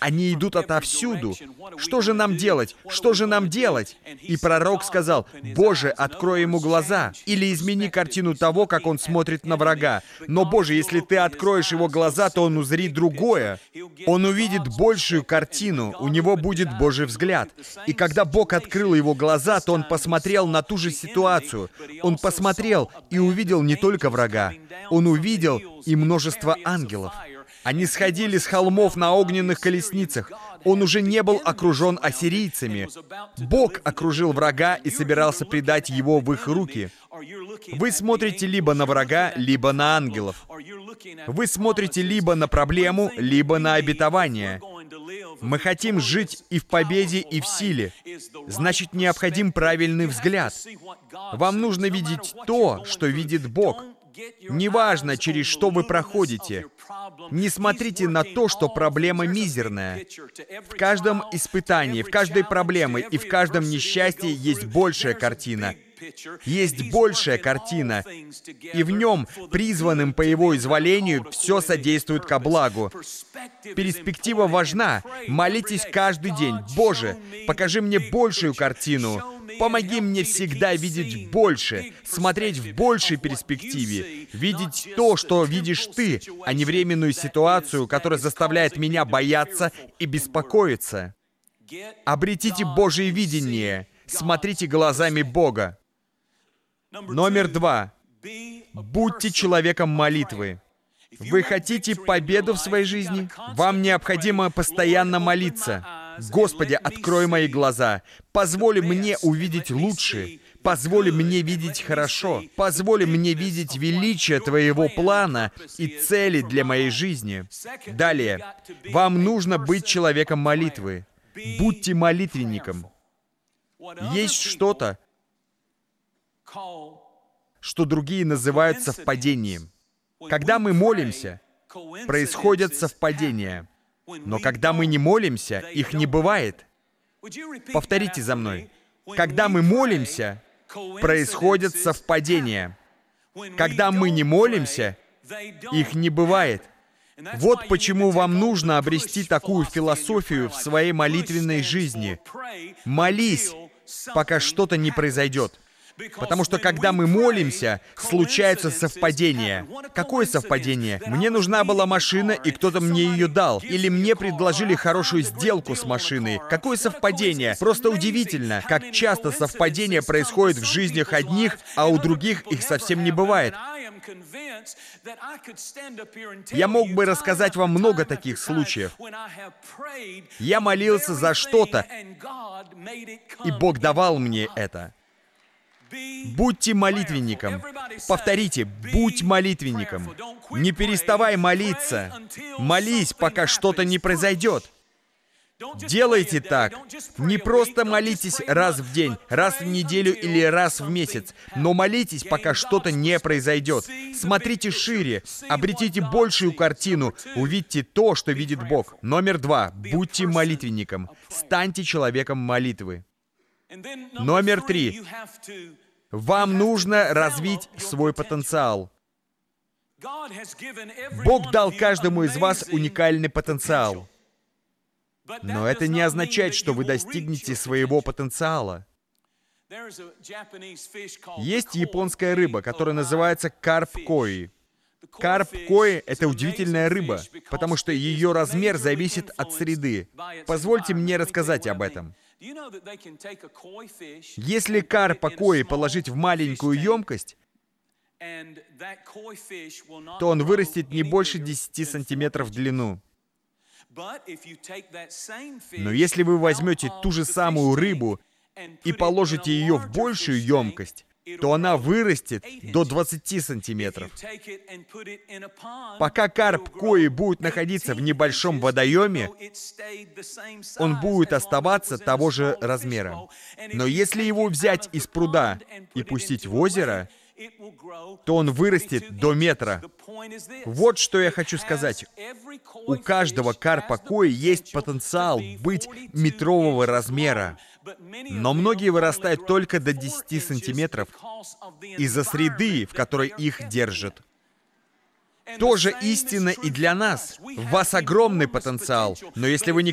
Они идут отовсюду. Что же нам делать? Что же нам делать? И пророк сказал: «Боже, открой ему глаза, или измени картину того, как он смотрит на врага. Но, Боже, если ты откроешь его глаза, то он узрит другое. Он увидит большую картину, у него будет Божий взгляд». И когда Бог открыл его глаза, то он посмотрел на ту же ситуацию. Он посмотрел и увидел не только врага, он увидел и множество ангелов. Они сходили с холмов на огненных колесницах. Он уже не был окружен ассирийцами. Бог окружил врага и собирался предать его в их руки. Вы смотрите либо на врага, либо на ангелов. Вы смотрите либо на проблему, либо на обетование. Мы хотим жить и в победе, и в силе. Значит, необходим правильный взгляд. Вам нужно видеть то, что видит Бог. Неважно, через что вы проходите. Не смотрите на то, что проблема мизерная. В каждом испытании, в каждой проблеме и в каждом несчастье есть большая картина. Есть большая картина, и в нем, призванным по его изволению, все содействует ко благу. Перспектива важна. Молитесь каждый день: «Боже, покажи мне большую картину. Помоги мне всегда видеть больше, смотреть в большей перспективе, видеть то, что видишь Ты, а не временную ситуацию, которая заставляет меня бояться и беспокоиться». Обретите Божие видение. Смотрите глазами Бога. Номер 2. Будьте человеком молитвы. Вы хотите победу в своей жизни? Вам необходимо постоянно молиться. «Господи, открой мои глаза. Позволь мне увидеть лучше. Позволь мне видеть хорошо. Позволь мне видеть величие Твоего плана и цели для моей жизни». Далее. Вам нужно быть человеком молитвы. Будьте молитвенником. Есть что-то, что другие называют совпадением. Когда мы молимся, происходят совпадения. Но когда мы не молимся, их не бывает. Повторите за мной. Когда мы молимся, происходят совпадения. Когда мы не молимся, их не бывает. Вот почему вам нужно обрести такую философию в своей молитвенной жизни. Молись, пока что-то не произойдет. Потому что когда мы молимся, случается совпадение. Какое совпадение? Мне нужна была машина, и кто-то мне ее дал. Или мне предложили хорошую сделку с машиной. Какое совпадение? Просто удивительно, как часто совпадения происходят в жизнях одних, а у других их совсем не бывает. Я мог бы рассказать вам много таких случаев. Я молился за что-то, и Бог давал мне это. Будьте молитвенником. Повторите: будь молитвенником. Не переставай молиться. Молись, пока что-то не произойдет. Делайте так. Не просто молитесь раз в день, раз в неделю или раз в месяц, но молитесь, пока что-то не произойдет. Смотрите шире, обретите большую картину, увидьте то, что видит Бог. Номер 2. Будьте молитвенником. Станьте человеком молитвы. Номер 3. Вам нужно развить свой потенциал. Бог дал каждому из вас уникальный потенциал. Но это не означает, что вы достигнете своего потенциала. Есть японская рыба, которая называется карп-кои. Карп-кои — это удивительная рыба, потому что ее размер зависит от среды. Позвольте мне рассказать об этом. Если карпа-кои положить в маленькую емкость, то он вырастет не больше 10 сантиметров в длину. Но если вы возьмете ту же самую рыбу и положите ее в большую емкость, то она вырастет до 20 сантиметров. Пока карп-кои будет находиться в небольшом водоеме, он будет оставаться того же размера. Но если его взять из пруда и пустить в озеро, то он вырастет до метра. Вот что я хочу сказать. У каждого карпа-кои есть потенциал быть метрового размера. Но многие вырастают только до 10 сантиметров из-за среды, в которой их держат. То же истина и для нас. В вас огромный потенциал, но если вы не